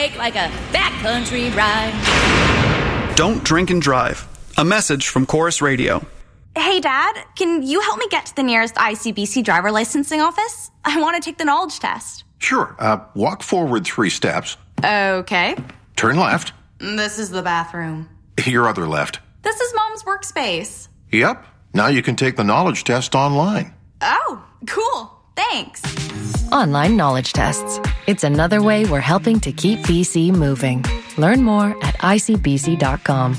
Like a backcountry ride. Don't drink and drive. A message from Chorus Radio. Hey, Dad, can you help me get to the nearest ICBC driver licensing office? I want to take the knowledge test. Sure. Walk forward 3 steps. Okay. Turn left. This is the bathroom. Your other left. This is Mom's workspace. Yep. Now you can take the knowledge test online. Oh, cool. Thanks. Online knowledge tests. It's another way we're helping to keep BC moving. Learn more at icbc.com.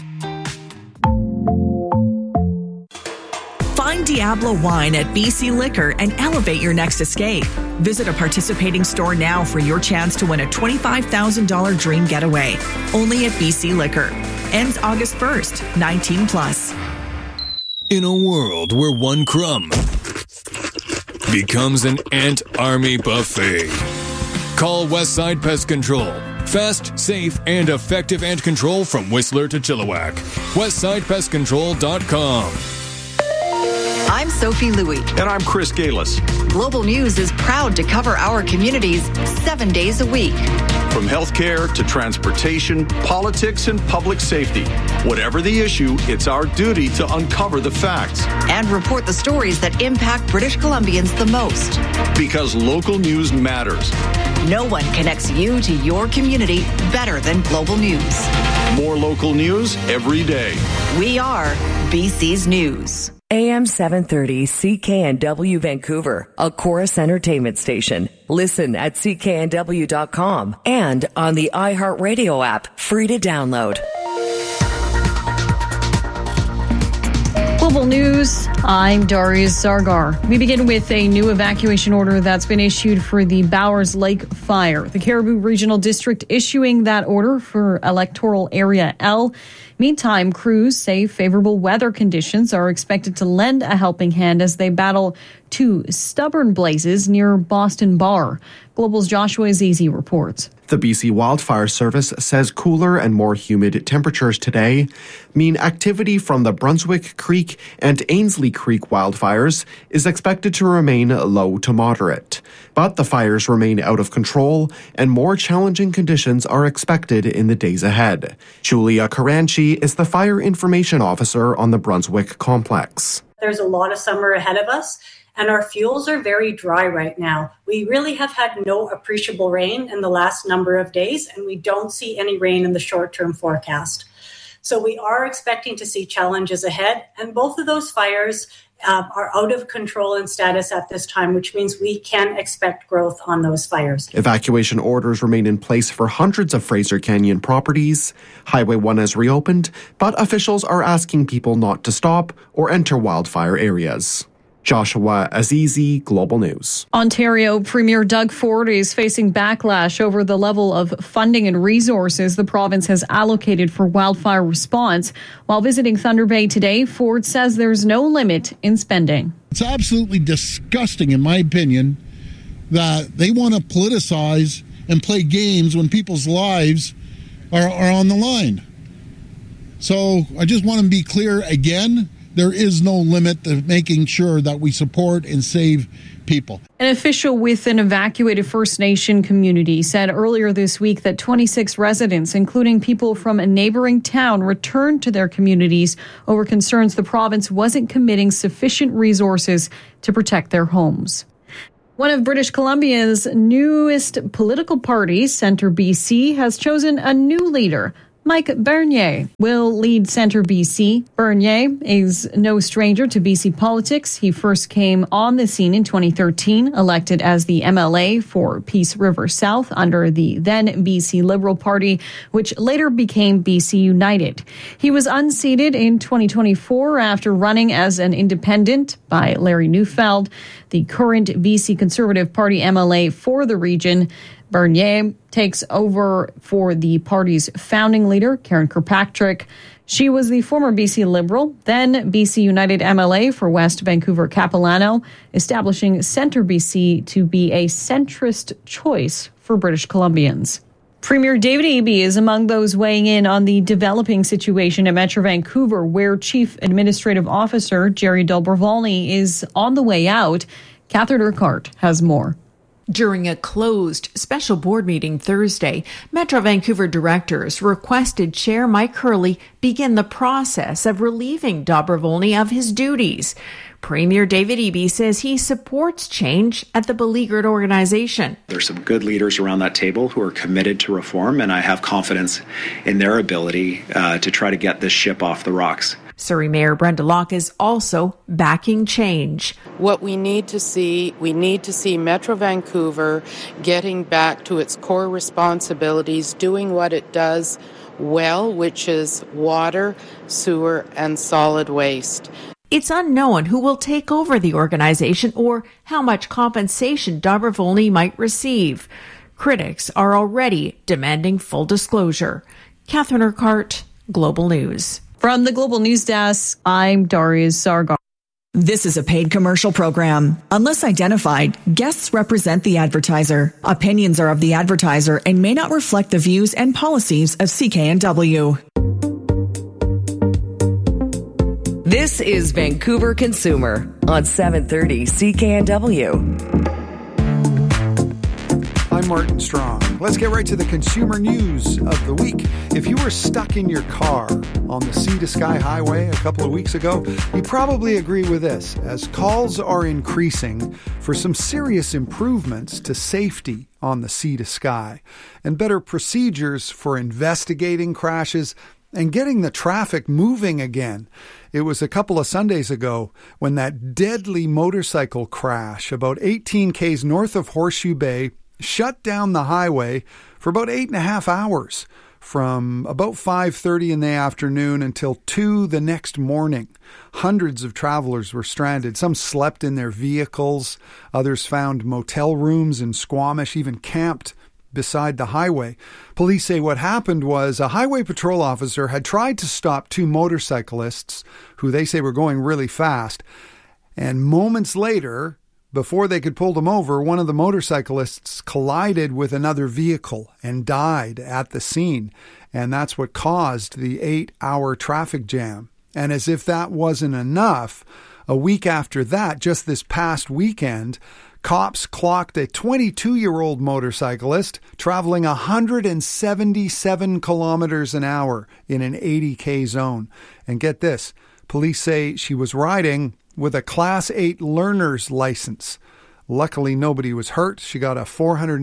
Find Diablo Wine at BC Liquor and elevate your next escape. Visit a participating store now for your chance to win a $25,000 dream getaway. Only at BC Liquor. Ends August 1st, 19 plus. In a world where one crumb becomes an ant army buffet, call Westside Pest Control. Fast, safe, and effective ant control from Whistler to Chilliwack. WestsidePestControl.com. I'm Sophie Louie. And I'm Chris Galis. Global News is proud to cover our communities 7 days a week. From healthcare to transportation, politics, and public safety. Whatever the issue, it's our duty to uncover the facts. And report the stories that impact British Columbians the most. Because local news matters. No one connects you to your community better than Global News. More local news every day. We are BC's News. AM 730 CKNW Vancouver, a Chorus Entertainment station. Listen at cknw.com and on the iHeartRadio app, free to download. Global News, I'm Darius Zargar. We begin with a new evacuation order that's been issued for the Bowers Lake fire. The Cariboo Regional District issuing that order for Electoral Area L. Meantime, crews say favorable weather conditions are expected to lend a helping hand as they battle 2 stubborn blazes near Boston Bar. Global's Joshua Azizi reports. The BC Wildfire Service says cooler and more humid temperatures today mean activity from the Brunswick Creek and Ainslie Creek wildfires is expected to remain low to moderate. But the fires remain out of control and more challenging conditions are expected in the days ahead. Julia Caranchi is the Fire Information Officer on the Brunswick Complex. There's a lot of summer ahead of us, and our fuels are very dry right now. We really have had no appreciable rain in the last number of days, and we don't see any rain in the short-term forecast. So we are expecting to see challenges ahead, and both of those fires are out of control in status at this time, which means we can expect growth on those fires. Evacuation orders remain in place for hundreds of Fraser Canyon properties. Highway 1 has reopened, but officials are asking people not to stop or enter wildfire areas. Joshua Azizi, Global News. Ontario Premier Doug Ford is facing backlash over the level of funding and resources the province has allocated for wildfire response. While visiting Thunder Bay today, Ford says there's no limit in spending. It's absolutely disgusting, in my opinion, that they want to politicize and play games when people's lives are on the line. So I just want to be clear again. There is no limit to making sure that we support and save people. An official with an evacuated First Nation community said earlier this week that 26 residents, including people from a neighboring town, returned to their communities over concerns the province wasn't committing sufficient resources to protect their homes. One of British Columbia's newest political parties, Centre BC, has chosen a new leader. Mike Bernier will lead Centre BC. Bernier is no stranger to BC politics. He first came on the scene in 2013, elected as the MLA for Peace River South under the then BC Liberal Party, which later became BC United. He was unseated in 2024 after running as an independent by Larry Neufeld, the current BC Conservative Party MLA for the region. Bernier takes over for the party's founding leader, Karen Kirkpatrick. She was the former BC Liberal, then BC United MLA for West Vancouver Capilano, establishing Centre BC to be a centrist choice for British Columbians. Premier David Eby is among those weighing in on the developing situation at Metro Vancouver, where Chief Administrative Officer Jerry Dolbervolny is on the way out. Catherine Urquhart has more. During a closed special board meeting Thursday, Metro Vancouver directors requested Chair Mike Hurley begin the process of relieving Dobrovolny of his duties. Premier David Eby says he supports change at the beleaguered organization. There's some good leaders around that table who are committed to reform, and I have confidence in their ability to try to get this ship off the rocks. Surrey Mayor Brenda Locke is also backing change. What we need to see Metro Vancouver getting back to its core responsibilities, doing what it does well, which is water, sewer, and solid waste. It's unknown who will take over the organization or how much compensation Dobrovolny might receive. Critics are already demanding full disclosure. Catherine Urquhart, Global News. From the Global News Desk, I'm Darius Sargar. This is a paid commercial program. Unless identified, guests represent the advertiser. Opinions are of the advertiser and may not reflect the views and policies of CKNW. This is Vancouver Consumer on 730 CKNW. I'm Martin Strong. Let's get right to the consumer news of the week. If you were stuck in your car on the Sea to Sky Highway a couple of weeks ago, you probably agree with this, as calls are increasing for some serious improvements to safety on the Sea to Sky and better procedures for investigating crashes and getting the traffic moving again. It was a couple of Sundays ago when that deadly motorcycle crash about 18 k's north of Horseshoe Bay shut down the highway for about 8.5 hours from about 5:30 in the afternoon until 2 the next morning. Hundreds of travelers were stranded. Some slept in their vehicles. Others found motel rooms in Squamish, even camped beside the highway. Police say what happened was a highway patrol officer had tried to stop two motorcyclists who they say were going really fast. And moments later, before they could pull them over, one of the motorcyclists collided with another vehicle and died at the scene. And that's what caused the 8-hour traffic jam. And as if that wasn't enough, a week after that, just this past weekend, cops clocked a 22-year-old motorcyclist traveling 177 kilometers an hour in an 80K zone. And get this, police say she was riding with a Class 8 learner's license. Luckily, nobody was hurt. She got a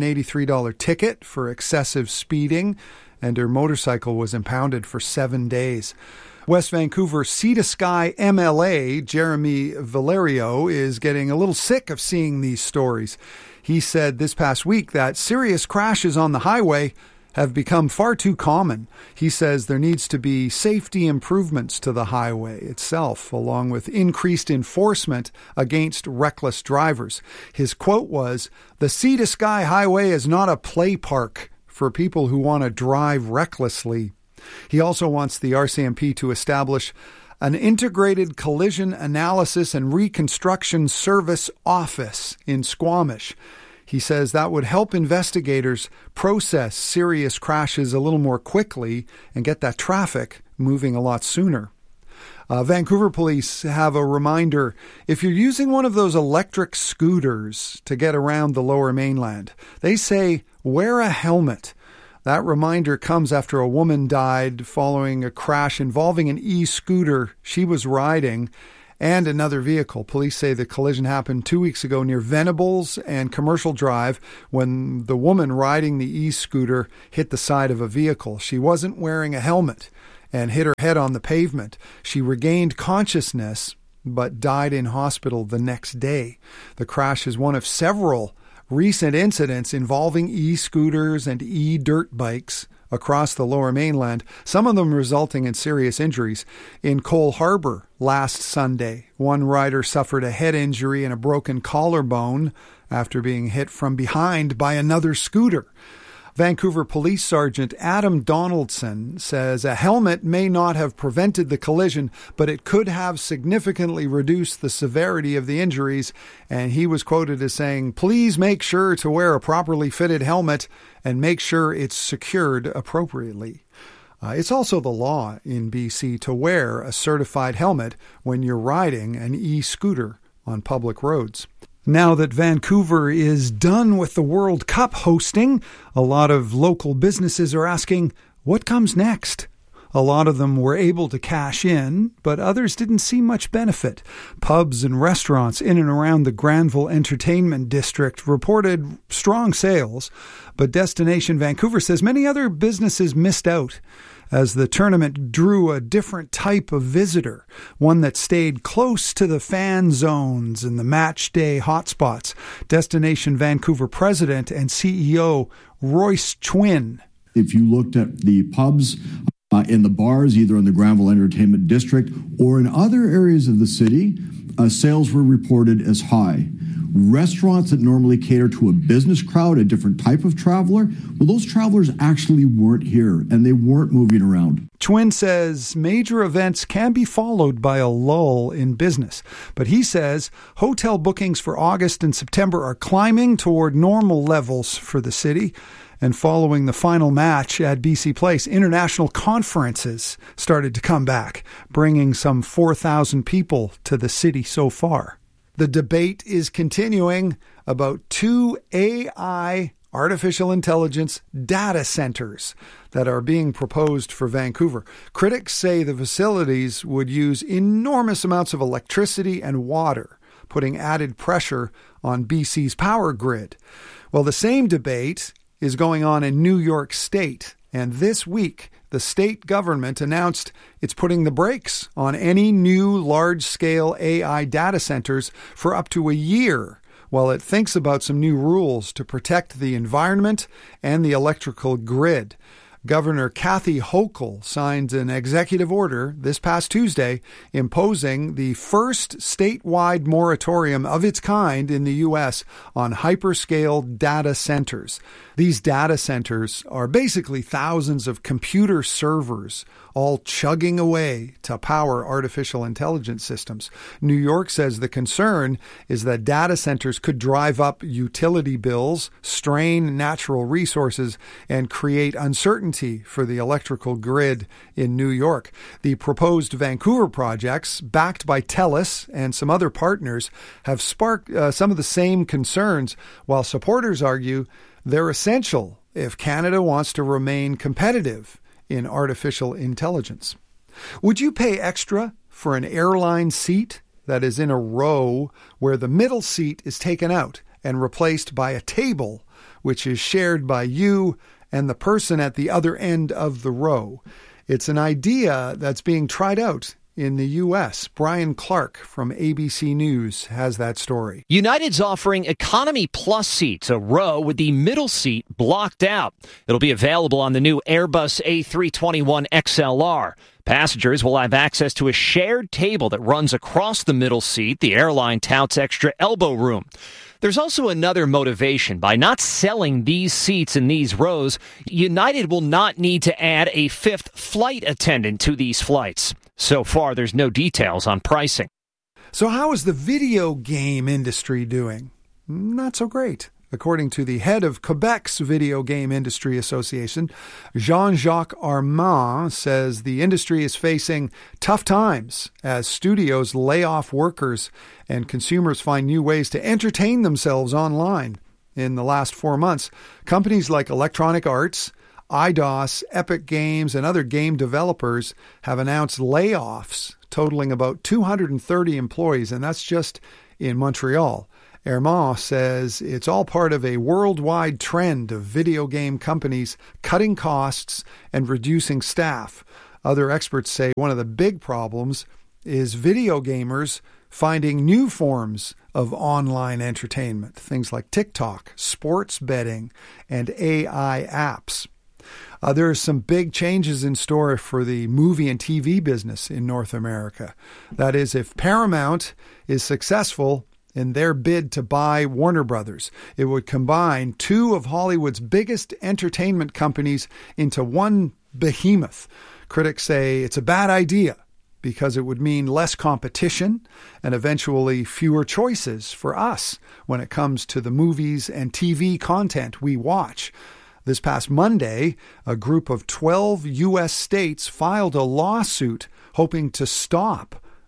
$483 ticket for excessive speeding, and her motorcycle was impounded for 7 days. West Vancouver Sea to Sky MLA Jeremy Valerio is getting a little sick of seeing these stories. He said this past week that serious crashes on the highway have become far too common. He says there needs to be safety improvements to the highway itself, along with increased enforcement against reckless drivers. His quote was, "The Sea to Sky Highway is not a play park for people who want to drive recklessly." He also wants the RCMP to establish an integrated collision analysis and reconstruction service office in Squamish. He says that would help investigators process serious crashes a little more quickly and get that traffic moving a lot sooner. Vancouver police have a reminder, if you're using one of those electric scooters to get around the Lower Mainland, they say wear a helmet. That reminder comes after a woman died following a crash involving an e-scooter she was riding and another vehicle. Police say the collision happened 2 weeks ago near Venables and Commercial Drive when the woman riding the e-scooter hit the side of a vehicle. She wasn't wearing a helmet and hit her head on the pavement. She regained consciousness but died in hospital the next day. The crash is one of several recent incidents involving e-scooters and e-dirt bikes across the Lower Mainland, some of them resulting in serious injuries. In Cole Harbour last Sunday, one rider suffered a head injury and a broken collarbone after being hit from behind by another scooter. Vancouver Police Sergeant Adam Donaldson says a helmet may not have prevented the collision, but it could have significantly reduced the severity of the injuries. And he was quoted as saying, "Please make sure to wear a properly fitted helmet and make sure it's secured appropriately." It's also the law in BC to wear a certified helmet when you're riding an e-scooter on public roads. Now that Vancouver is done with the World Cup hosting, a lot of local businesses are asking, what comes next? A lot of them were able to cash in, but others didn't see much benefit. Pubs and restaurants in and around the Granville Entertainment District reported strong sales, but Destination Vancouver says many other businesses missed out as the tournament drew a different type of visitor, one that stayed close to the fan zones and the match day hotspots. Destination Vancouver President and CEO Royce Chwin. If you looked at the pubs in the bars, either in the Granville Entertainment District or in other areas of the city, sales were reported as high. Restaurants that normally cater to a business crowd, a different type of traveler, well, those travelers actually weren't here and they weren't moving around. Chwin says major events can be followed by a lull in business, but he says hotel bookings for August and September are climbing toward normal levels for the city. And following the final match at BC Place, international conferences started to come back, bringing some 4,000 people to the city so far. The debate is continuing about 2 AI, artificial intelligence, data centers that are being proposed for Vancouver. Critics say the facilities would use enormous amounts of electricity and water, putting added pressure on BC's power grid. Well, the same debate is going on in New York State, and this week the state government announced it's putting the brakes on any new large-scale AI data centers for up to a year while it thinks about some new rules to protect the environment and the electrical grid. Governor Kathy Hochul signed an executive order this past Tuesday imposing the first statewide moratorium of its kind in the U.S. on hyperscale data centers. These data centers are basically thousands of computer servers all chugging away to power artificial intelligence systems. New York says the concern is that data centers could drive up utility bills, strain natural resources, and create uncertainty for the electrical grid in New York. The proposed Vancouver projects, backed by TELUS and some other partners, have sparked some of the same concerns, while supporters argue they're essential if Canada wants to remain competitive in artificial intelligence. Would you pay extra for an airline seat that is in a row where the middle seat is taken out and replaced by a table which is shared by you and the person at the other end of the row? It's an idea that's being tried out in the U.S. Brian Clark from ABC News has that story. United's offering Economy Plus seats, a row with the middle seat blocked out. It'll be available on the new Airbus A321 XLR. Passengers will have access to a shared table that runs across the middle seat. The airline touts extra elbow room. There's also another motivation. By not selling these seats in these rows, United will not need to add a fifth flight attendant to these flights. So far, there's no details on pricing. So how is the video game industry doing? Not so great. According to the head of Quebec's Video Game Industry Association, Jean-Jacques Armand, says the industry is facing tough times as studios lay off workers and consumers find new ways to entertain themselves online. In the last 4 months, companies like Electronic Arts, Eidos, Epic Games, and other game developers have announced layoffs totaling about 230 employees, and that's just in Montreal. Armand says it's all part of a worldwide trend of video game companies cutting costs and reducing staff. Other experts say one of the big problems is video gamers finding new forms of online entertainment, things like TikTok, sports betting, and AI apps. There are some big changes in store for the movie and TV business in North America. That is, if Paramount is successful in their bid to buy Warner Brothers, it would combine two of Hollywood's biggest entertainment companies into one behemoth. Critics say it's a bad idea because it would mean less competition and eventually fewer choices for us when it comes to the movies and TV content we watch. This past Monday, a group of 12 U.S. states filed a lawsuit hoping to stop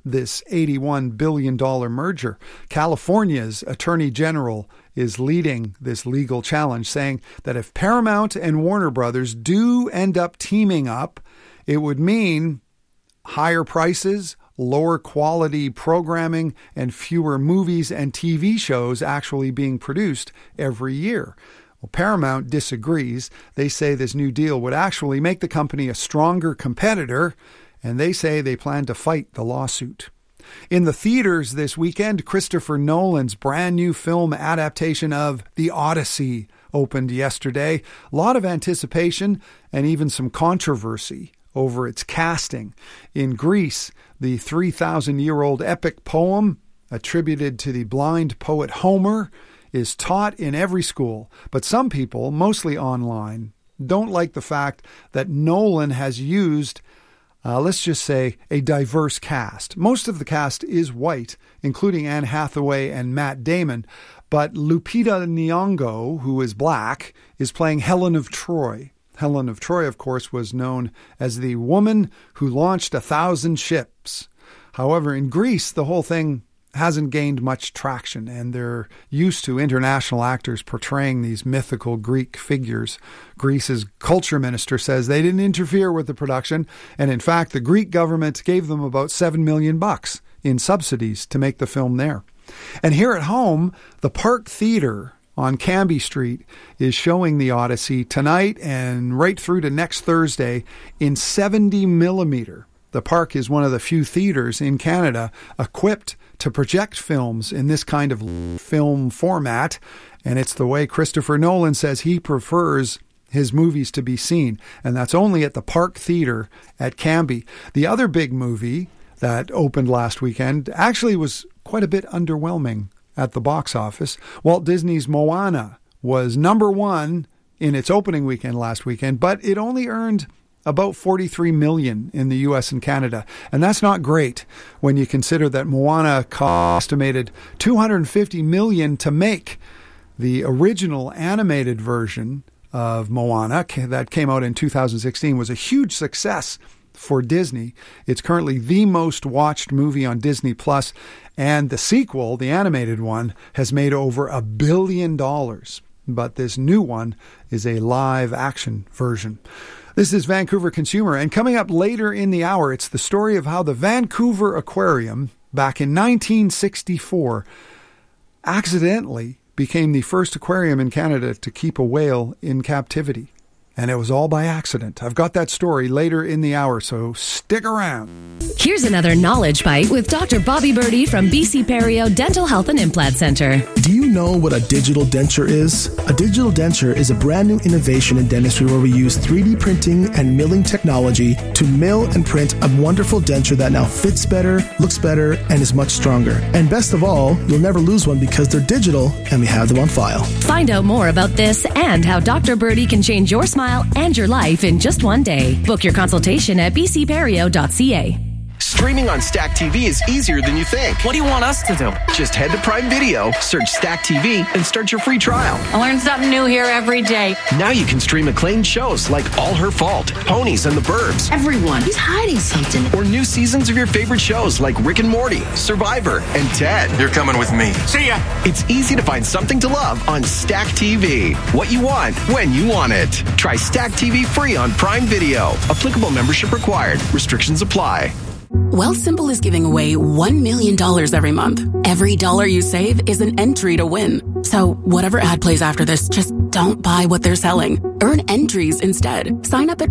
this $81 billion merger. California's Attorney General is leading this legal challenge, saying that if Paramount and Warner Brothers do end up teaming up, it would mean higher prices, lower quality programming, and fewer movies and TV shows actually being produced every year. Well, Paramount disagrees. They say this new deal would actually make the company a stronger competitor, and they say they plan to fight the lawsuit. In the theaters this weekend, Christopher Nolan's brand new film adaptation of The Odyssey opened yesterday. A lot of anticipation and even some controversy over its casting. In Greece, the 3,000-year-old epic poem attributed to the blind poet Homer is taught in every school, but some people, mostly online, don't like the fact that Nolan has used let's just say, a diverse cast. Most of the cast is white, including Anne Hathaway and Matt Damon, but Lupita Nyong'o, who is black, is playing Helen of Troy. Helen of Troy, of course, was known as the woman who launched 1,000 ships. However, in Greece, the whole thing hasn't gained much traction, and they're used to international actors portraying these mythical Greek figures. Greece's culture minister says they didn't interfere with the production, and in fact, the Greek government gave them about $7 million in subsidies to make the film there. And here at home, the Park Theatre on Cambie Street is showing The Odyssey tonight and right through to next Thursday in 70 millimeter. The Park is one of the few theaters in Canada equipped to project films in this kind of film format, and it's the way Christopher Nolan says he prefers his movies to be seen, and that's only at the Park Theatre at Cambie. The other big movie that opened last weekend actually was quite a bit underwhelming at the box office. Walt Disney's Moana was number one in its opening weekend last weekend, but it only earned about $43 million in the U.S. and Canada. And that's not great when you consider that Moana estimated $250 million to make. The original animated version of Moana that came out in 2016 was a huge success for Disney. It's currently the most watched movie on Disney Plus, and the sequel, the animated one, has made over $1 billion. But this new one is a live action version. This is Vancouver Consumer, and coming up later in the hour, it's the story of how the Vancouver Aquarium, back in 1964, accidentally became the first aquarium in Canada to keep a whale in captivity. And it was all by accident. I've got that story later in the hour, so stick around. Here's another Knowledge Bite with Dr. Bobby Birdie from BC Perio Dental Health and Implant Center. Do you know what a digital denture is? A digital denture is a brand new innovation in dentistry where we use 3D printing and milling technology to mill and print a wonderful denture that now fits better, looks better, and is much stronger. And best of all, you'll never lose one because they're digital and we have them on file. Find out more about this and how Dr. Birdie can change your smile and your life in just one day. Book your consultation at bcperio.ca. Streaming on Stack TV is easier than you think. What do you want us to do? Just head to Prime Video, search Stack TV, and start your free trial. I learn something new here every day. Now you can stream acclaimed shows like All Her Fault, Ponies and the Burbs. Everyone, he's hiding something. Or new seasons of your favorite shows like Rick and Morty, Survivor, and Ted. You're coming with me. See ya! It's easy to find something to love on Stack TV. What you want, when you want it. Try Stack TV free on Prime Video. Applicable membership required. Restrictions apply. Wealthsimple is giving away $1 million every month. Every dollar you save is an entry to win. So whatever ad plays after this, just don't buy what they're selling. Earn entries instead. Sign up at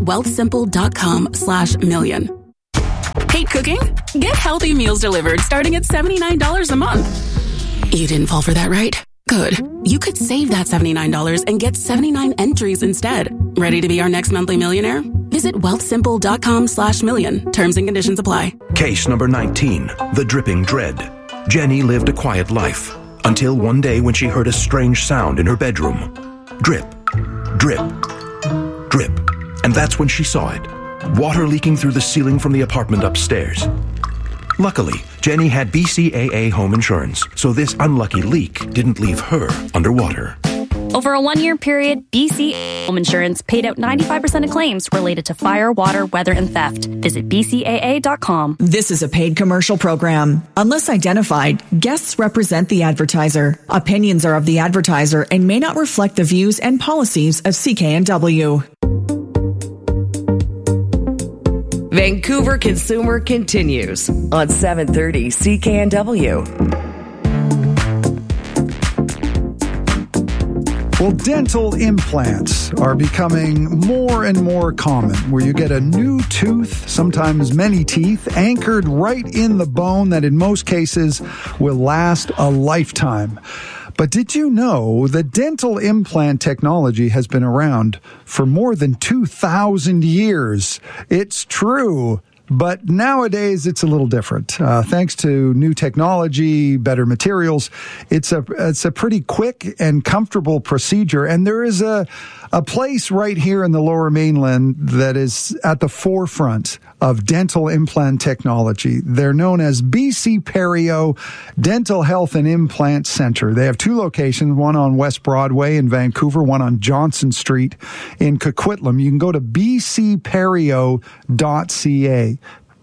wealthsimple.com/million. Hate cooking? Get healthy meals delivered starting at $79 a month. You didn't fall for that, right? Good. You could save that $79 and get 79 entries instead. Ready to be our next monthly millionaire? Visit wealthsimple.com/million. Terms and conditions apply. Case number 19, the dripping dread. Jenny lived a quiet life until one day when she heard a strange sound in her bedroom. Drip, drip, drip. And that's when she saw it. Water leaking through the ceiling from the apartment upstairs. Luckily, Jenny had BCAA home insurance, so this unlucky leak didn't leave her underwater. Over a 1-year period, BC Home Insurance paid out 95% of claims related to fire, water, weather, and theft. Visit bcaa.com. This is a paid commercial program. Unless identified, guests represent the advertiser. Opinions are of the advertiser and may not reflect the views and policies of CKNW. Vancouver Consumer continues on 730 CKNW. Well, dental implants are becoming more and more common, where you get a new tooth, sometimes many teeth, anchored right in the bone that in most cases will last a lifetime. But did you know that dental implant technology has been around for more than 2,000 years? It's true. But nowadays, it's a little different. Thanks to new technology, better materials, it's a pretty quick and comfortable procedure. And there is a place right here in the Lower Mainland that is at the forefront of dental implant technology. They're known as BC Perio Dental Health and Implant Center. They have 2 locations, one on West Broadway in Vancouver, one on Johnson Street in Coquitlam. You can go to bcperio.ca.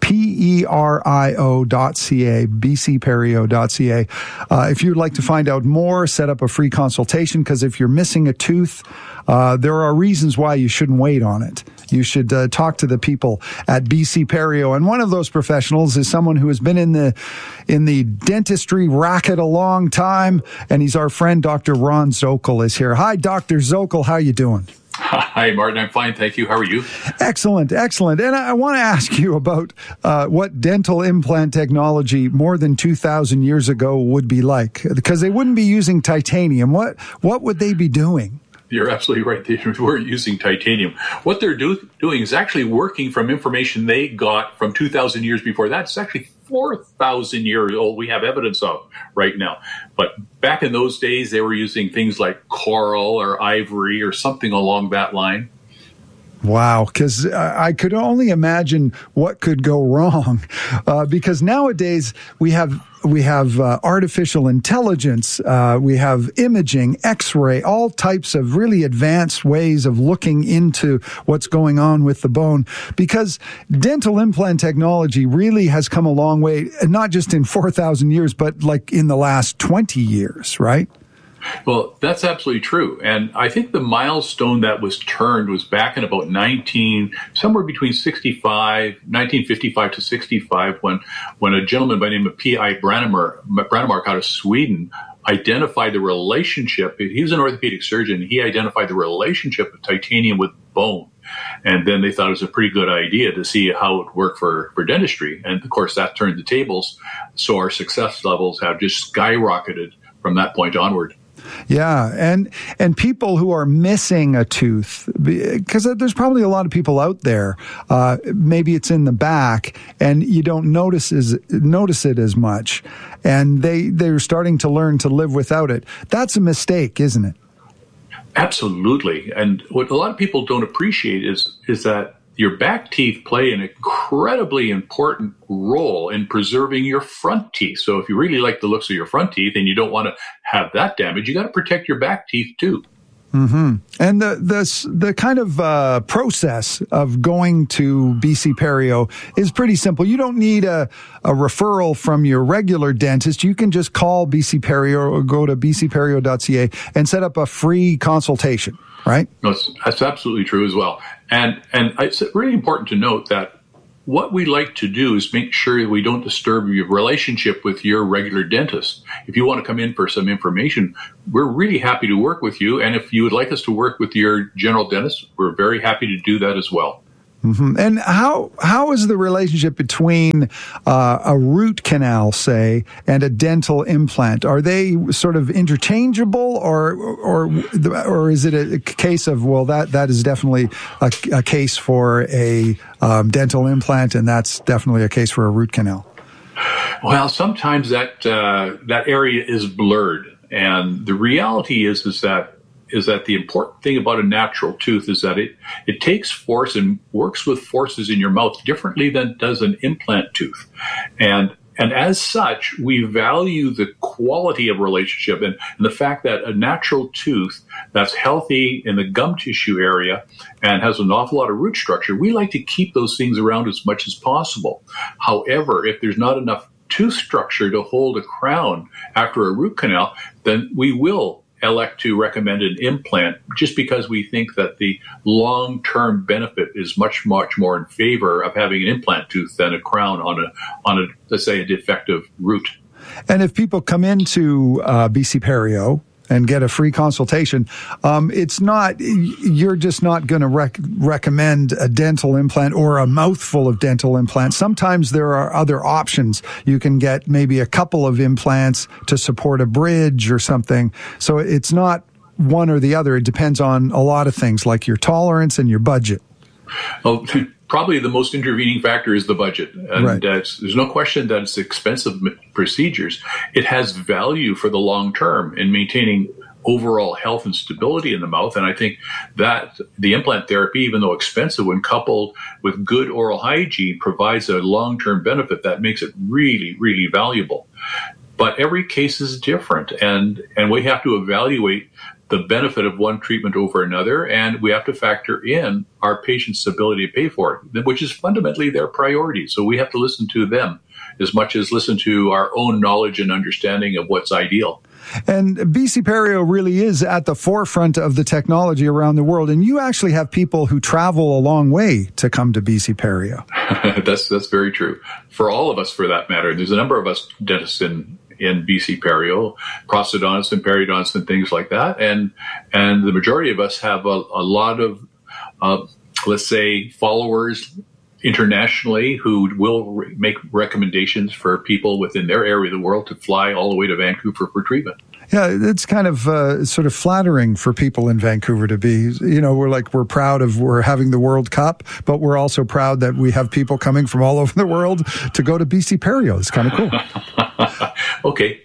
PERIO.ca, bcperio.ca. If you'd like to find out more, set up a free consultation, because if you're missing a tooth, there are reasons why you shouldn't wait on it. You should talk to the people at BC Perio. And one of those professionals is someone who has been in the dentistry racket a long time, and he's our friend, Dr. Ron Zokol is here. Hi, Dr. Zokol. How you doing? Hi, Martin. I'm fine. Thank you. How are you? Excellent. Excellent. And I want to ask you about what dental implant technology more than 2,000 years ago would be like, because they wouldn't be using titanium. What would they be doing? You're absolutely right. They were using titanium. What they're doing is actually working from information they got from 2,000 years before that. It's actually 4,000 years old we have evidence of right now. But back in those days, they were using things like coral or ivory or something along that line. Wow, because I could only imagine what could go wrong, because nowadays we have artificial intelligence, we have imaging, X-ray, all types of really advanced ways of looking into what's going on with the bone, because dental implant technology really has come a long way, not just in 4,000 years, but like in the last 20 years, right? Well, that's absolutely true. And I think the milestone that was turned was back in about somewhere between 1955 to 65, when a gentleman by the name of P.I. Brannemark out of Sweden identified the relationship. He was an orthopedic surgeon. He identified the relationship of titanium with bone. And then they thought it was a pretty good idea to see how it would work for dentistry. And of course, that turned the tables. So our success levels have just skyrocketed from that point onward. Yeah, and people who are missing a tooth, because there's probably a lot of people out there, maybe it's in the back, and you don't notice it as much, and they're starting to learn to live without it. That's a mistake, isn't it? Absolutely. And what a lot of people don't appreciate is that your back teeth play an incredibly important role in preserving your front teeth. So if you really like the looks of your front teeth and you don't want to have that damage, you got to protect your back teeth too. Mm-hmm. And the kind of process of going to BC Perio is pretty simple. You don't need a referral from your regular dentist. You can just call BC Perio or go to bcperio.ca and set up a free consultation, right? That's absolutely true as well. And it's really important to note that what we like to do is make sure that we don't disturb your relationship with your regular dentist. If you want to come in for some information, we're really happy to work with you. And if you would like us to work with your general dentist, we're very happy to do that as well. Mm-hmm. And how is the relationship between a root canal, say, and a dental implant? Are they sort of interchangeable, or is it a case of, well, that is definitely a case for a dental implant, and that's definitely a case for a root canal? Well, sometimes that area is blurred, and the reality is that the important thing about a natural tooth is that it takes force and works with forces in your mouth differently than does an implant tooth. And And as such, we value the quality of relationship and the fact that a natural tooth that's healthy in the gum tissue area and has an awful lot of root structure, we like to keep those things around as much as possible. However, if there's not enough tooth structure to hold a crown after a root canal, then we will elect to recommend an implant just because we think that the long-term benefit is much more in favor of having an implant tooth than a crown on a let's say, a defective root. And if people come into BC Perio and get a free consultation, you're just not going to recommend a dental implant or a mouthful of dental implants. Sometimes there are other options. You can get maybe a couple of implants to support a bridge or something. So it's not one or the other. It depends on a lot of things like your tolerance and your budget. Well, probably the most intervening factor is the budget. And right. There's no question that it's expensive procedures. It has value for the long term in maintaining overall health and stability in the mouth. And I think that the implant therapy, even though expensive, when coupled with good oral hygiene, provides a long-term benefit that makes it really, really valuable. But every case is different, and we have to evaluate the benefit of one treatment over another, and we have to factor in our patient's ability to pay for it, which is fundamentally their priority. So we have to listen to them as much as listen to our own knowledge and understanding of what's ideal. And BC Perio really is at the forefront of the technology around the world, and you actually have people who travel a long way to come to BC Perio. That's very true. For all of us, for that matter. There's a number of us dentists in BC Perio, prosthodontists and periodontists and things like that. And the majority of us have a lot of, let's say, followers internationally who will make recommendations for people within their area of the world to fly all the way to Vancouver for treatment. Yeah, it's kind of sort of flattering for people in Vancouver to be, we're proud of we're having the World Cup, but we're also proud that we have people coming from all over the world to go to BC Perio. It's kind of cool. Okay.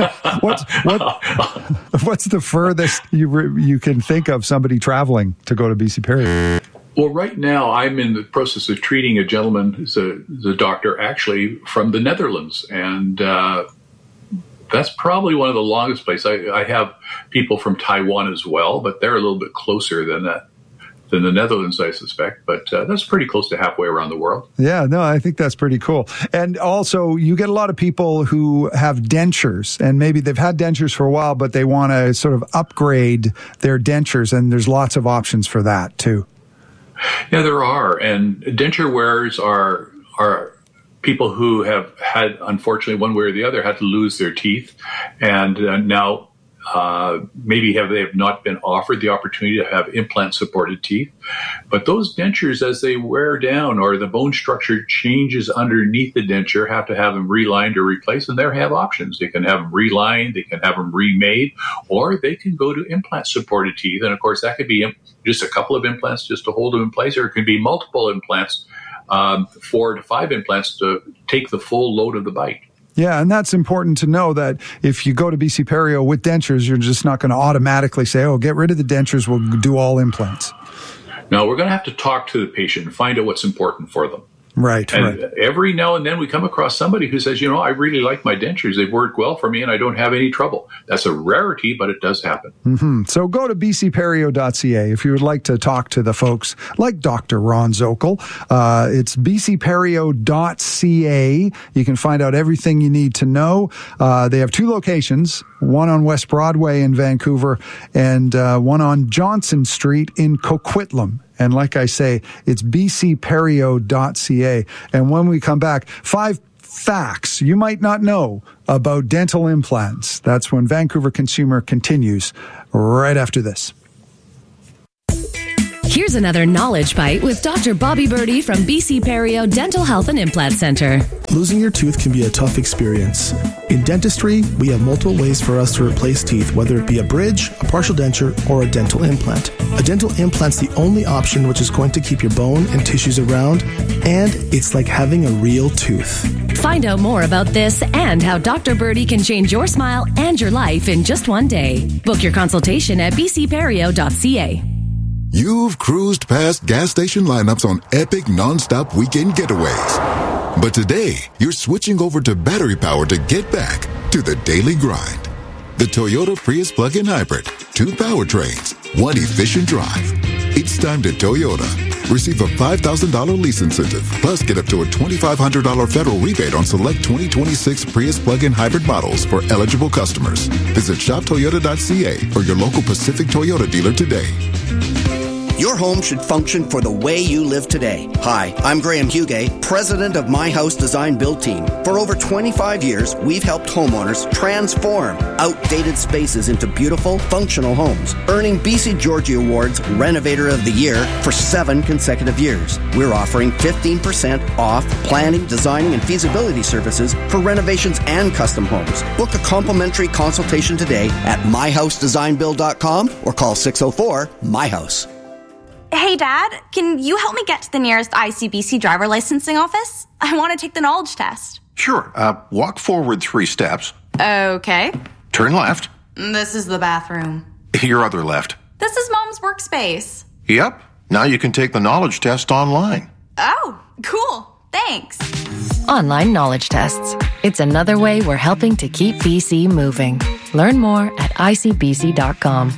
What's the furthest you can think of somebody traveling to go to BC Perio? Well, right now I'm in the process of treating a gentleman who's a doctor actually from the Netherlands, and that's probably one of the longest places. I have people from Taiwan as well, but they're a little bit closer than the Netherlands, I suspect. But that's pretty close to halfway around the world. Yeah, no, I think that's pretty cool. And also, you get a lot of people who have dentures, and maybe they've had dentures for a while, but they want to sort of upgrade their dentures, and there's lots of options for that too. Yeah, there are. And denture wearers are people who have had, unfortunately, one way or the other, had to lose their teeth. And now maybe they have not been offered the opportunity to have implant-supported teeth. But those dentures, as they wear down or the bone structure changes underneath the denture, have to have them relined or replaced. And they have options. They can have them relined, they can have them remade, or they can go to implant-supported teeth. And, of course, that could be just a couple of implants just to hold them in place, or it could be multiple implants, 4 to 5 implants to take the full load of the bite. Yeah, and that's important to know that if you go to BC Perio with dentures, you're just not going to automatically say, get rid of the dentures, we'll do all implants. No, we're going to have to talk to the patient and find out what's important for them. Right. Every now and then we come across somebody who says, I really like my dentures. They've worked well for me and I don't have any trouble. That's a rarity, but it does happen. Mm-hmm. So go to bcperio.ca if you would like to talk to the folks like Dr. Ron Zokol. It's bcperio.ca. You can find out everything you need to know. They have 2 locations, one on West Broadway in Vancouver and one on Johnson Street in Coquitlam. And like I say, it's bcperio.ca. And when we come back, 5 facts you might not know about dental implants. That's when Vancouver Consumer continues right after this. Here's another knowledge bite with Dr. Bobby Birdie from BC Perio Dental Health and Implant Center. Losing your tooth can be a tough experience. In dentistry, we have multiple ways for us to replace teeth, whether it be a bridge, a partial denture, or a dental implant. A dental implant's the only option which is going to keep your bone and tissues around, and it's like having a real tooth. Find out more about this and how Dr. Birdie can change your smile and your life in just one day. Book your consultation at bcperio.ca. You've cruised past gas station lineups on epic non-stop weekend getaways. But today, you're switching over to battery power to get back to the daily grind. The Toyota Prius Plug-in Hybrid. 2 powertrains, 1 efficient drive. It's time to Toyota. Receive a $5,000 lease incentive, plus get up to a $2,500 federal rebate on select 2026 Prius plug-in hybrid models for eligible customers. Visit shoptoyota.ca or your local Pacific Toyota dealer today. Your home should function for the way you live today. Hi, I'm Graham Hugay, president of My House Design Build Team. For over 25 years, we've helped homeowners transform outdated spaces into beautiful, functional homes, earning BC Georgie Awards Renovator of the Year for 7 consecutive years. We're offering 15% off planning, designing, and feasibility services for renovations and custom homes. Book a complimentary consultation today at myhousedesignbuild.com or call 604-MY-HOUSE. Hey, Dad, can you help me get to the nearest ICBC driver licensing office? I want to take the knowledge test. Sure. Walk forward 3 steps. Okay. Turn left. This is the bathroom. Your other left. This is Mom's workspace. Yep. Now you can take the knowledge test online. Oh, cool. Thanks. Online knowledge tests. It's another way we're helping to keep BC moving. Learn more at icbc.com.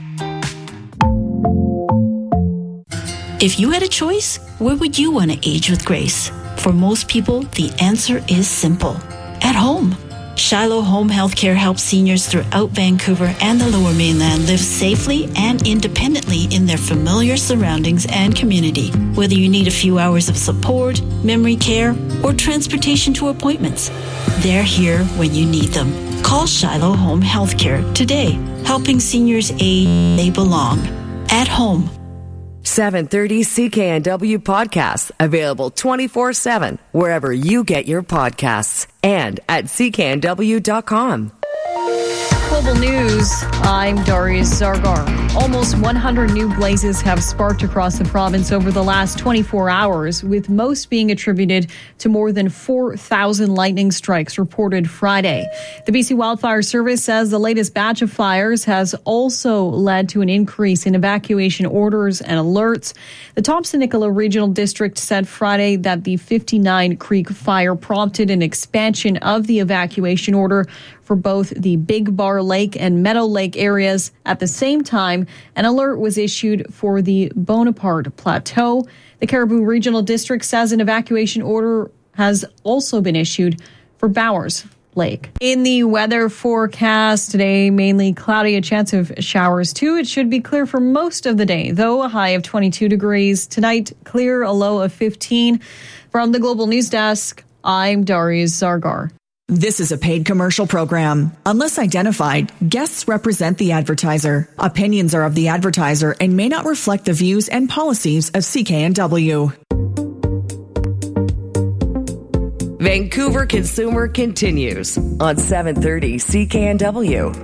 If you had a choice, where would you want to age with grace? For most people, the answer is simple. At home. Shiloh Home Healthcare helps seniors throughout Vancouver and the Lower Mainland live safely and independently in their familiar surroundings and community. Whether you need a few hours of support, memory care, or transportation to appointments, they're here when you need them. Call Shiloh Home Healthcare today, helping seniors age they belong. At home. 730 CKNW podcasts, available 24/7 wherever you get your podcasts and at cknw.com. Global news, I'm Darius Zargar. Almost 100 new blazes have sparked across the province over the last 24 hours, with most being attributed to more than 4,000 lightning strikes reported Friday. The BC Wildfire Service says the latest batch of fires has also led to an increase in evacuation orders and alerts. The Thompson-Nicola Regional District said Friday that the 59 Creek fire prompted an expansion of the evacuation order for both the Big Bar Lake and Meadow Lake areas. At the same time, an alert was issued for the Bonaparte Plateau. The Cariboo Regional District says an evacuation order has also been issued for Bowers Lake. In the weather forecast today, mainly cloudy, a chance of showers too. It should be clear for most of the day, though a high of 22 degrees. Tonight, clear, a low of 15. From the Global News Desk, I'm Darius Zargar. This is a paid commercial program. Unless identified, guests represent the advertiser. Opinions are of the advertiser and may not reflect the views and policies of CKNW. Vancouver Consumer continues on 730 CKNW.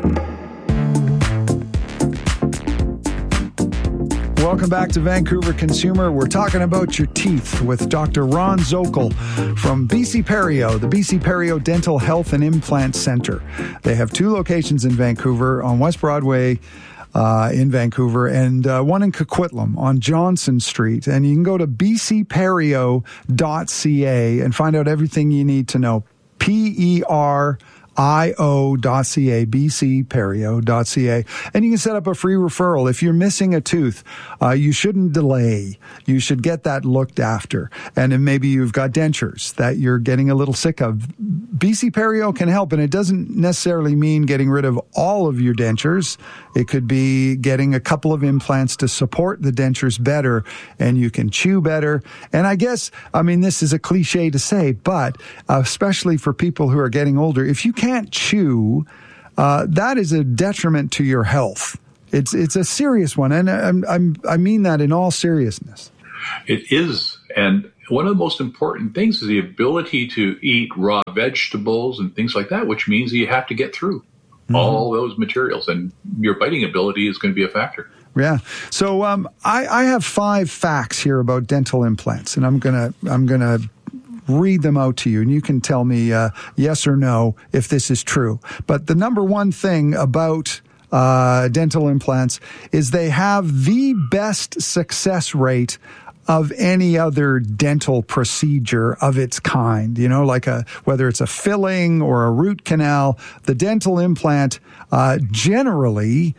Welcome back to Vancouver Consumer. We're talking about your teeth with Dr. Ron Zokol from BC Perio, the BC Perio Dental Health and Implant Center. They have 2 locations in Vancouver, on West Broadway in Vancouver, and one in Coquitlam on Johnson Street. And you can go to bcperio.ca and find out everything you need to know. PERIO.ca, bcperio.ca. And you can set up a free referral. If you're missing a tooth, you shouldn't delay. You should get that looked after. And then maybe you've got dentures that you're getting a little sick of. BC Perio can help, and it doesn't necessarily mean getting rid of all of your dentures. It could be getting a couple of implants to support the dentures better, and you can chew better. And I guess, I mean, this is a cliche to say, but especially for people who are getting older, if you can't chew, that is a detriment to your health. It's a serious one, and I mean that in all seriousness. It is, and one of the most important things is the ability to eat raw vegetables and things like that, which means you have to get through all those materials, and your biting ability is going to be a factor. Yeah. So I have 5 facts here about dental implants, and I'm gonna read them out to you, and you can tell me yes or no if this is true. But the number one thing about dental implants is they have the best success rate of any other dental procedure of its kind, like whether it's a filling or a root canal. The dental implant generally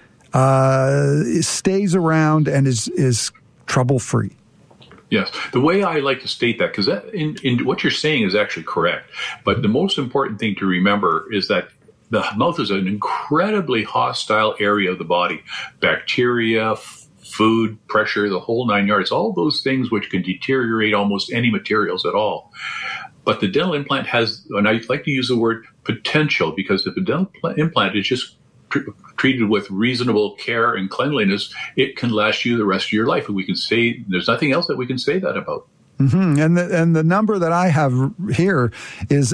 stays around and is trouble-free. Yes. The way I like to state that, because in what you're saying is actually correct, but the most important thing to remember is that the mouth is an incredibly hostile area of the body. Bacteria, food, pressure, the whole 9 yards, all those things which can deteriorate almost any materials at all. But the dental implant has, and I like to use the word potential, because if a dental implant is just treated with reasonable care and cleanliness, it can last you the rest of your life. And we can say, there's nothing else that we can say that about. Mm-hmm. And the number that I have here is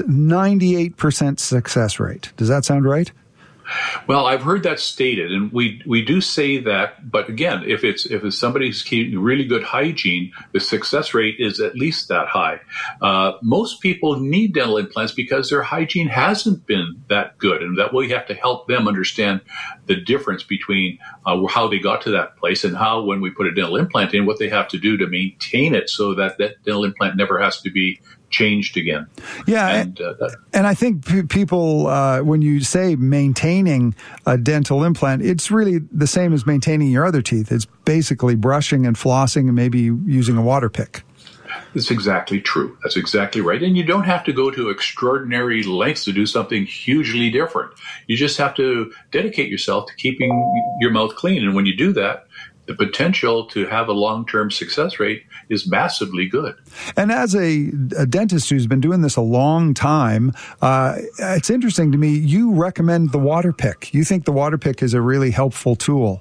98% success rate. Does that sound right? Well, I've heard that stated, and we do say that. But again, if it's somebody's keeping really good hygiene, the success rate is at least that high. Most people need dental implants because their hygiene hasn't been that good, and that we have to help them understand the difference between how they got to that place and how, when we put a dental implant in, what they have to do to maintain it so that dental implant never has to be changed again. Yeah, and I think people, when you say maintaining a dental implant, it's really the same as maintaining your other teeth. It's basically brushing and flossing and maybe using a water pick. That's exactly true. That's exactly right. And you don't have to go to extraordinary lengths to do something hugely different. You just have to dedicate yourself to keeping your mouth clean. And when you do that, the potential to have a long-term success rate is massively good. And as a dentist who's been doing this a long time, it's interesting to me, you recommend the water pick. You think the water pick is a really helpful tool.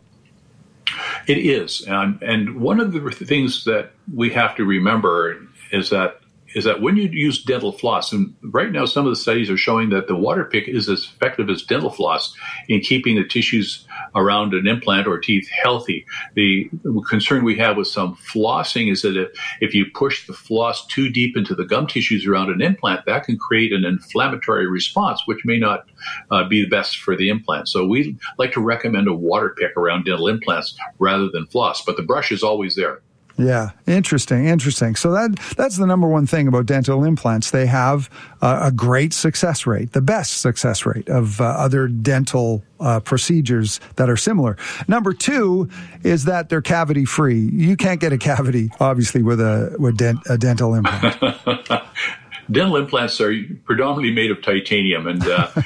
It is. And one of the things that we have to remember is that when you use dental floss, and right now some of the studies are showing that the water pick is as effective as dental floss in keeping the tissues around an implant or teeth healthy. The concern we have with some flossing is that if you push the floss too deep into the gum tissues around an implant, that can create an inflammatory response, which may not be the best for the implant. So we like to recommend a water pick around dental implants rather than floss, but the brush is always there. Yeah, interesting. So that's the number one thing about dental implants. They have a great success rate, the best success rate of other dental procedures that are similar. Number two is that they're cavity free. You can't get a cavity, obviously, with a dental implant. Dental implants are predominantly made of titanium, and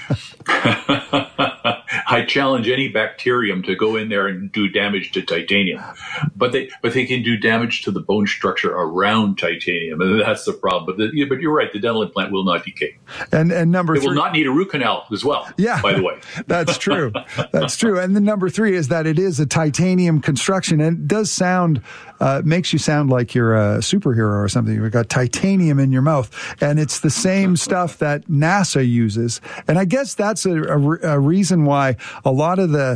I challenge any bacterium to go in there and do damage to titanium. But they can do damage to the bone structure around titanium, and that's the problem. But you're right, the dental implant will not decay. And number three, it will not need a root canal as well. Yeah, by the way, that's true. That's true. And the number three is that it is a titanium construction, and it does sound makes you sound like you're a superhero or something. You've got titanium in your mouth, and it's the same stuff that NASA uses. And I guess that's a reason why a lot of the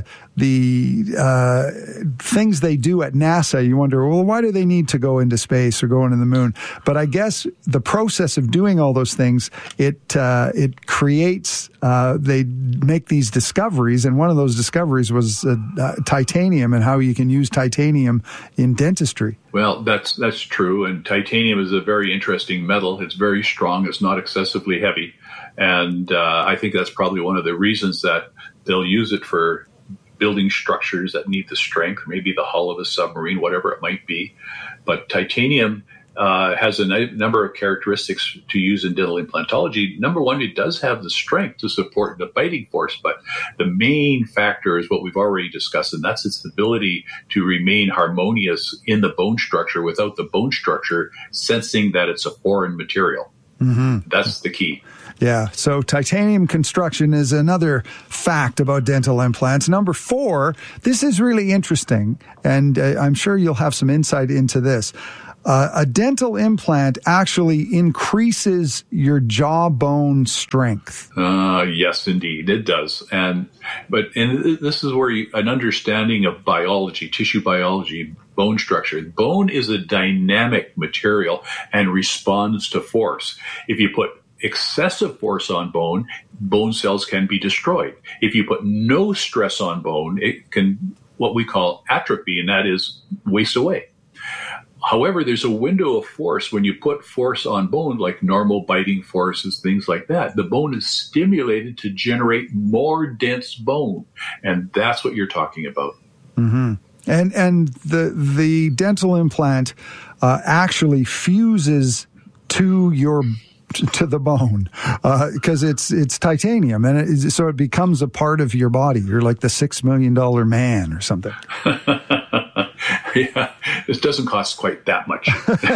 things they do at NASA, you wonder, well, why do they need to go into space or go into the moon? But I guess the process of doing all those things, it creates, they make these discoveries, and one of those discoveries was titanium and how you can use titanium in dentistry. Well, that's true, and titanium is a very interesting metal. It's very strong. It's not excessively heavy, and I think that's probably one of the reasons that they'll use it for building structures that need the strength, maybe the hull of a submarine, whatever it might be. But titanium has a number of characteristics to use in dental implantology. Number one, it does have the strength to support the biting force, but the main factor is what we've already discussed, and that's its ability to remain harmonious in the bone structure without the bone structure sensing that it's a foreign material. Mm-hmm. That's the key. Yeah, so titanium construction is another fact about dental implants. Number four, this is really interesting, and I'm sure you'll have some insight into this. A dental implant actually increases your jawbone strength. Yes, indeed, it does. But this is where an understanding of biology, tissue biology, bone structure. Bone is a dynamic material and responds to force. If you put excessive force on bone cells can be destroyed. If you put no stress on bone, it can, what we call atrophy, and that is waste away. However, there's a window of force when you put force on bone, like normal biting forces, things like that. The bone is stimulated to generate more dense bone, and that's what you're talking about. Mm-hmm. And the dental implant actually fuses to the bone because it's titanium, and so it becomes a part of your body. You're like the $6 million man or something. Yeah, this doesn't cost quite that much.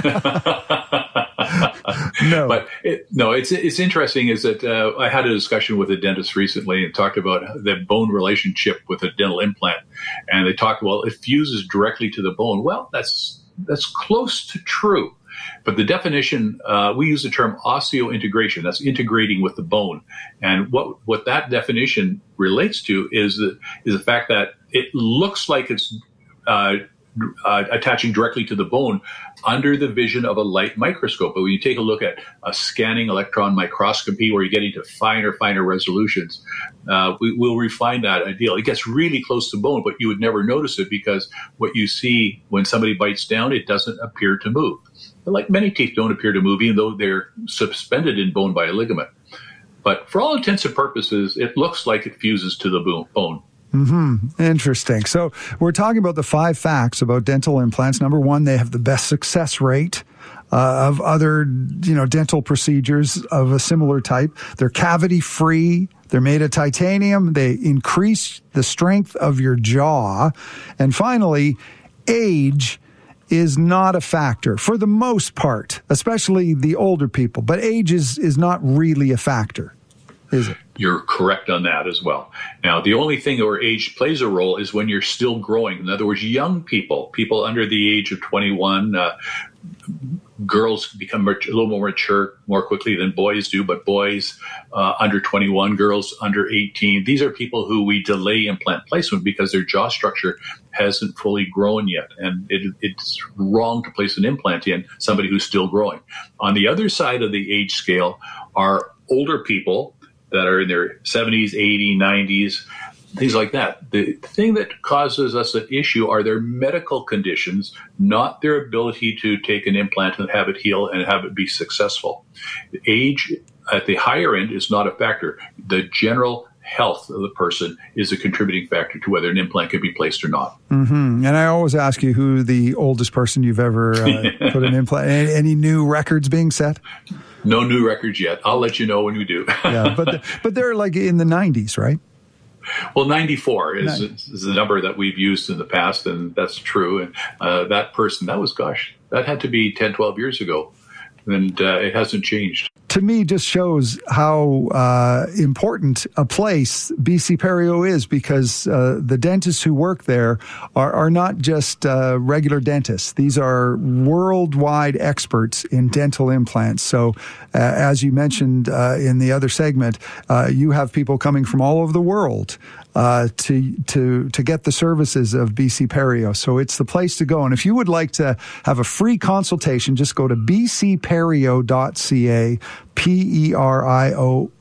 No, but it's interesting is that I had a discussion with a dentist recently and talked about the bone relationship with a dental implant, and they talked, well, it fuses directly to the bone. Well, that's close to true. But the definition, we use the term osseointegration. That's integrating with the bone. And what that definition relates to is the fact that it looks like it's attaching directly to the bone under the vision of a light microscope. But when you take a look at a scanning electron microscopy where you get into finer resolutions, we'll refine that ideal. It gets really close to bone, but you would never notice it because what you see when somebody bites down, it doesn't appear to move. Like many teeth don't appear to move, even though they're suspended in bone by a ligament. But for all intents and purposes, it looks like it fuses to the bone. Mm-hmm. Interesting. So we're talking about the 5 facts about dental implants. Number 1, they have the best success rate of other, dental procedures of a similar type. They're cavity-free. They're made of titanium. They increase the strength of your jaw. And finally, age is not a factor for the most part, especially the older people. But age is not really a factor, is it? You're correct on that as well. Now, the only thing where age plays a role is when you're still growing. In other words, young people under the age of 21, girls become a little more mature more quickly than boys do, but boys under 21, girls under 18, these are people who we delay implant placement because their jaw structure hasn't fully grown yet. And it's wrong to place an implant in somebody who's still growing. On the other side of the age scale are older people that are in their 70s, 80s, 90s, things like that. The thing that causes us an issue are their medical conditions, not their ability to take an implant and have it heal and have it be successful. Age at the higher end is not a factor. The general health of the person is a contributing factor to whether an implant can be placed or not. Mm-hmm. And I always ask you who the oldest person you've ever put an implant. Any new records being set? No new records yet. I'll let you know when we do. Yeah, but they're like in the 90s, right? Well, 94 is the number that we've used in the past, and that's true. And that person, that had to be 10, 12 years ago, and it hasn't changed. To me, just shows how important a place BC Perio is, because the dentists who work there are not just regular dentists. These are worldwide experts in dental implants. So, as you mentioned in the other segment, you have people coming from all over the world to get the services of BC Perio. So it's the place to go. And if you would like to have a free consultation, just go to bcperio.ca, PERIO.ca,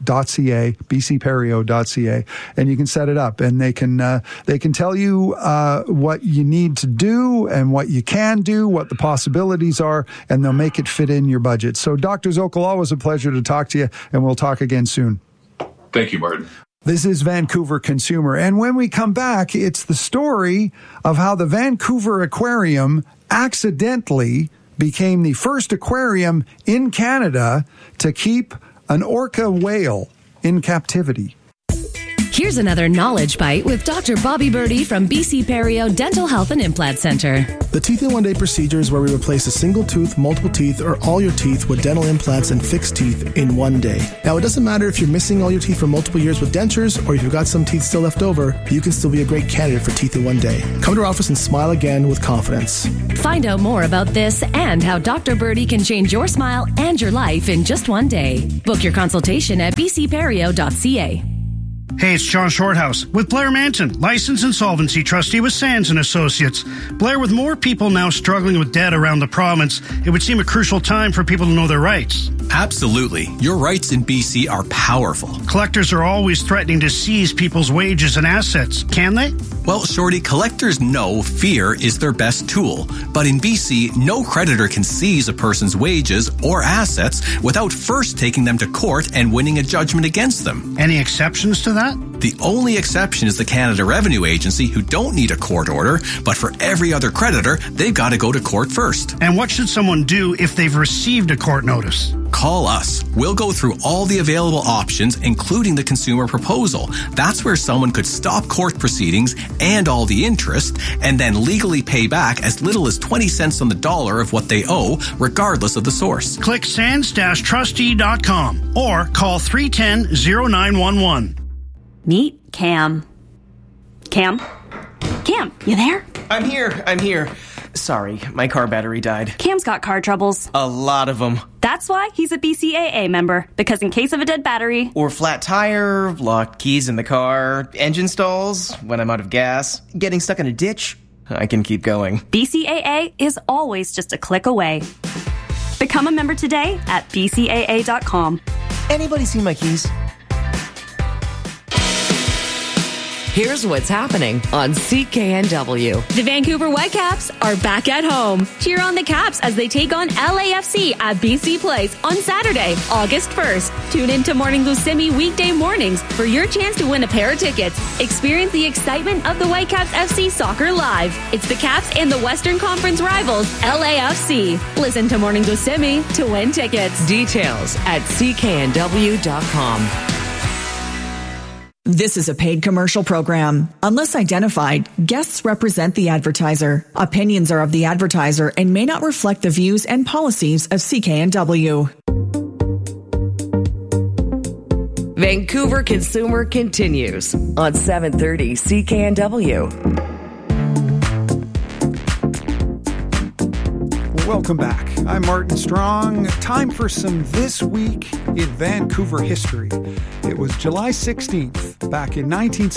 bcperio.ca, and you can set it up, and they can tell you what you need to do and what you can do, what the possibilities are, and they'll make it fit in your budget. So Dr. Zokol, always a pleasure to talk to you, and we'll talk again soon. Thank you, Martin. This is Vancouver Consumer, and when we come back, it's the story of how the Vancouver Aquarium accidentally became the first aquarium in Canada to keep an orca whale in captivity. Here's another knowledge bite with Dr. Bobby Birdie from BC Perio Dental Health and Implant Center. The Teeth in One Day procedure is where we replace a single tooth, multiple teeth, or all your teeth with dental implants and fixed teeth in one day. Now, it doesn't matter if you're missing all your teeth for multiple years with dentures, or if you've got some teeth still left over, you can still be a great candidate for Teeth in One Day. Come to our office and smile again with confidence. Find out more about this and how Dr. Birdie can change your smile and your life in just one day. Book your consultation at bcperio.ca. Hey, it's John Shorthouse with Blair Manton, licensed insolvency trustee with Sands & Associates. Blair, with more people now struggling with debt around the province, it would seem a crucial time for people to know their rights. Absolutely. Your rights in BC are powerful. Collectors are always threatening to seize people's wages and assets. Can they? Well, Shorty, collectors know fear is their best tool. But in BC, no creditor can seize a person's wages or assets without first taking them to court and winning a judgment against them. Any exceptions to that? The only exception is the Canada Revenue Agency, who don't need a court order, but for every other creditor, they've got to go to court first. And what should someone do if they've received a court notice? Call us. We'll go through all the available options, including the consumer proposal. That's where someone could stop court proceedings and all the interest, and then legally pay back as little as 20 cents on the dollar of what they owe, regardless of the source. Click sands-trustee.com or call 310-0911. Meet Cam. Cam, you there? I'm here. Sorry, my car battery died. Cam's got car troubles. A lot of them. That's why he's a BCAA member, because in case of a dead battery... Or flat tire, locked keys in the car, engine stalls, when I'm out of gas, getting stuck in a ditch, I can keep going. BCAA is always just a click away. Become a member today at bcaa.com. Anybody see my keys? Here's what's happening on CKNW. The Vancouver Whitecaps are back at home. Cheer on the Caps as they take on LAFC at BC Place on Saturday, August 1st. Tune in to Morning Lusimi weekday mornings for your chance to win a pair of tickets. Experience the excitement of the Whitecaps FC soccer live. It's the Caps and the Western Conference rivals, LAFC. Listen to Morning Lusimi to win tickets. Details at cknw.com. This is a paid commercial program. Unless identified, guests represent the advertiser. Opinions are of the advertiser and may not reflect the views and policies of CKNW. Vancouver Consumer continues on 730 CKNW. Welcome back. I'm Martin Strong. Time for some This Week in Vancouver history. It was July 16th, back in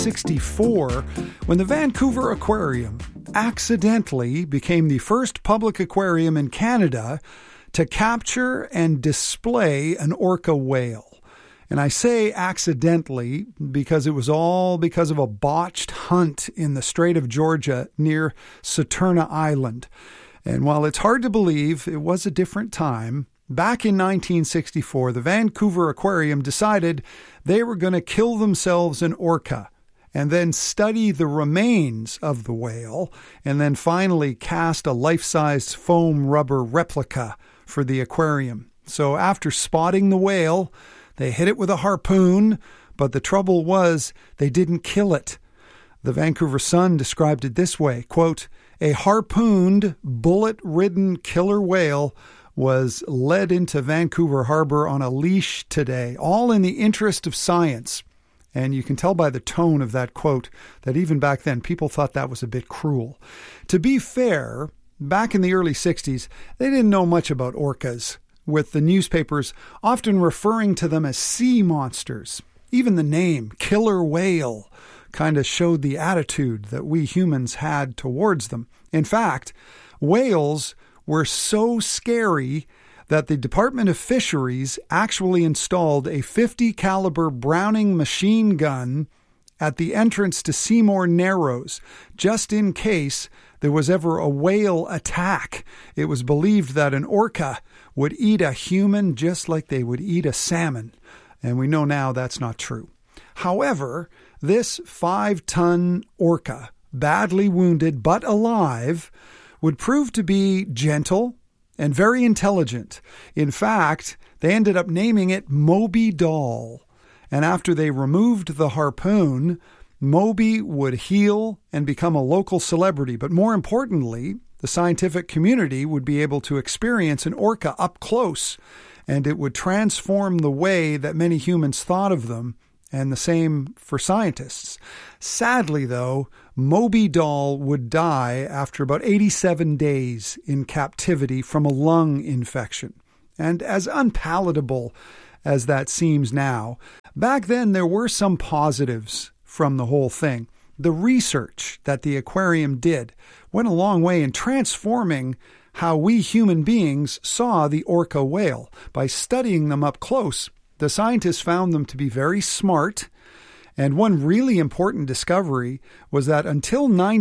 1964, when the Vancouver Aquarium accidentally became the first public aquarium in Canada to capture and display an orca whale. And I say accidentally because it was all because of a botched hunt in the Strait of Georgia near Saturna Island. And while it's hard to believe it was a different time, back in 1964, the Vancouver Aquarium decided they were going to kill themselves an orca and then study the remains of the whale and then finally cast a life-size foam rubber replica for the aquarium. So after spotting the whale, they hit it with a harpoon, but the trouble was they didn't kill it. The Vancouver Sun described it this way, quote, "A harpooned, bullet-ridden killer whale was led into Vancouver Harbor on a leash today, all in the interest of science." And you can tell by the tone of that quote that even back then people thought that was a bit cruel. To be fair, back in the early 60s, they didn't know much about orcas, with the newspapers often referring to them as sea monsters. Even the name, killer whale, kind of showed the attitude that we humans had towards them. In fact, whales were so scary that the Department of Fisheries actually installed a .50 caliber Browning machine gun at the entrance to Seymour Narrows, just in case there was ever a whale attack. It was believed that an orca would eat a human just like they would eat a salmon. And we know now that's not true. However, this 5-ton orca, badly wounded but alive, would prove to be gentle and very intelligent. In fact, they ended up naming it Moby Doll. And after they removed the harpoon, Moby would heal and become a local celebrity. But more importantly, the scientific community would be able to experience an orca up close, and it would transform the way that many humans thought of them, and the same for scientists. Sadly, though, Moby Doll would die after about 87 days in captivity from a lung infection. And as unpalatable as that seems now, Back then, there were some positives from the whole thing. The research that the aquarium did went a long way in transforming how we human beings saw the orca whale. By studying them up close, the scientists found them to be very smart. And one really important discovery was that until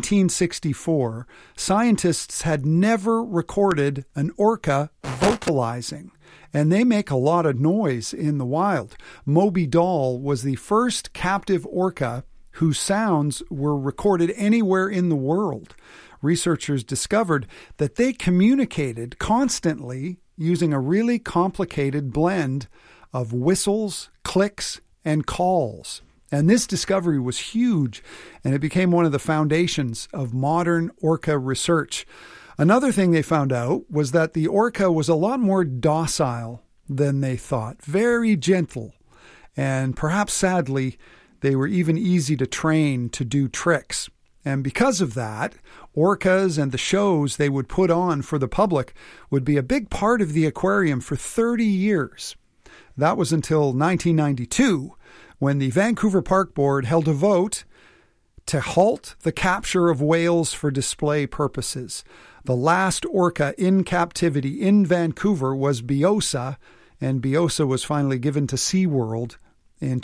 1964, scientists had never recorded an orca vocalizing. And they make a lot of noise in the wild. Moby Doll was the first captive orca whose sounds were recorded anywhere in the world. Researchers discovered that they communicated constantly using a really complicated blend of whistles, clicks, and calls. And this discovery was huge, and it became one of the foundations of modern orca research. Another thing they found out was that the orca was a lot more docile than they thought, very gentle, and perhaps sadly, they were even easy to train to do tricks. And because of that, orcas and the shows they would put on for the public would be a big part of the aquarium for 30 years. That was until 1992, when the Vancouver Park Board held a vote to halt the capture of whales for display purposes. The last orca in captivity in Vancouver was Beosa, and Beosa was finally given to SeaWorld in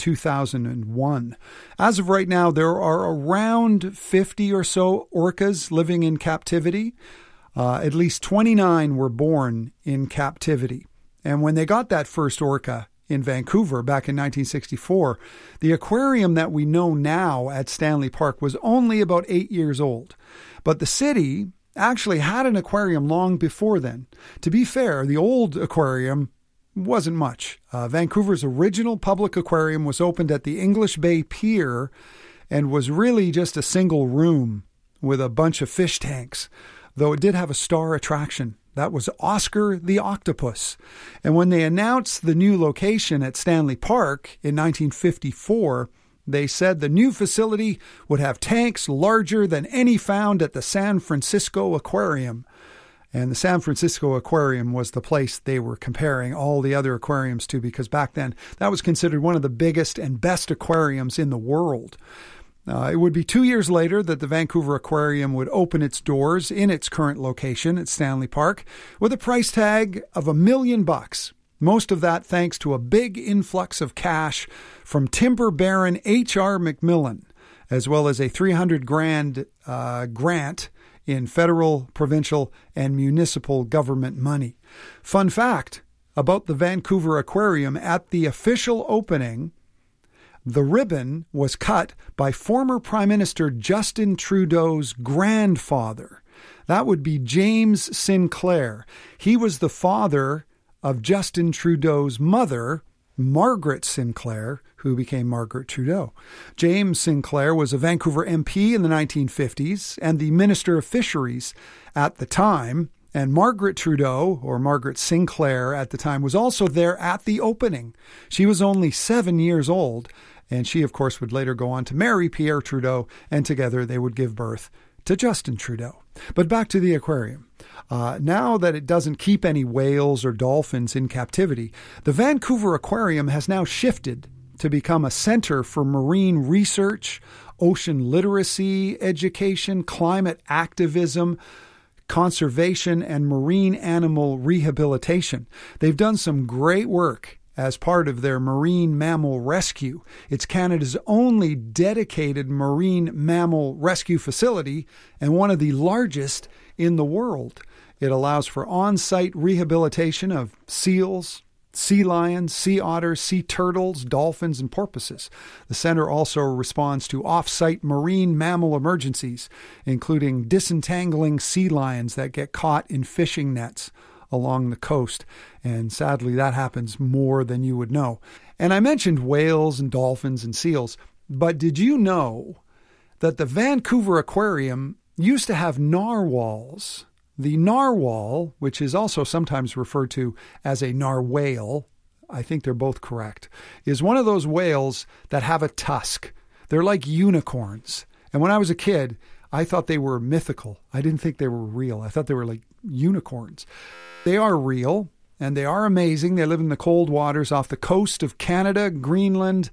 2001. As of right now, there are around 50 or so orcas living in captivity. At least 29 were born in captivity. And when they got that first orca in Vancouver back in 1964, the aquarium that we know now at Stanley Park was only about 8 years old. But the city actually had an aquarium long before then. To be fair, the old aquarium wasn't much. Vancouver's original public aquarium was opened at the English Bay Pier and was really just a single room with a bunch of fish tanks, though it did have a star attraction. That was Oscar the Octopus. And when they announced the new location at Stanley Park in 1954, they said the new facility would have tanks larger than any found at the San Francisco Aquarium. And the San Francisco Aquarium was the place they were comparing all the other aquariums to, because back then that was considered one of the biggest and best aquariums in the world. It would be 2 years later that the Vancouver Aquarium would open its doors in its current location at Stanley Park with a price tag of $1 million. Most of that thanks to a big influx of cash from timber baron H.R. McMillan, as well as a $300,000 grant in federal, provincial, and municipal government money. Fun fact about the Vancouver Aquarium: at the official opening, the ribbon was cut by former Prime Minister Justin Trudeau's grandfather. That would be James Sinclair. He was the father of Justin Trudeau's mother, Margaret Sinclair, who became Margaret Trudeau. James Sinclair was a Vancouver MP in the 1950s and the Minister of Fisheries at the time. And Margaret Trudeau, or Margaret Sinclair at the time, was also there at the opening. She was only 7 years old, and she, of course, would later go on to marry Pierre Trudeau, and together they would give birth to Justin Trudeau. But back to the aquarium. Now that it doesn't keep any whales or dolphins in captivity, the Vancouver Aquarium has now shifted to become a center for marine research, ocean literacy education, climate activism, conservation, and marine animal rehabilitation. They've done some great work as part of their marine mammal rescue. It's Canada's only dedicated marine mammal rescue facility and one of the largest in the world. It allows for on-site rehabilitation of seals, sea lions, sea otters, sea turtles, dolphins, and porpoises. The center also responds to off-site marine mammal emergencies, including disentangling sea lions that get caught in fishing nets along the coast. And sadly, that happens more than you would know. And I mentioned whales and dolphins and seals, but did you know that the Vancouver Aquarium used to have narwhals? The narwhal, which is also sometimes referred to as a narwhale, I think they're both correct, is one of those whales that have a tusk. They're like unicorns. And when I was a kid, I thought they were mythical. I didn't think they were real. I thought they were like unicorns. They are real, and they are amazing. They live in the cold waters off the coast of Canada, Greenland,